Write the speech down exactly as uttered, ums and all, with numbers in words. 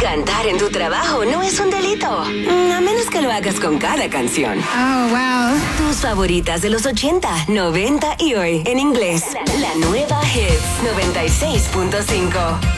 Cantar en tu trabajo no es un delito. A menos que lo hagas con cada canción. Oh, wow. Tus favoritas de los ochenta, noventa y hoy en inglés. La nueva Hits noventa y seis punto cinco.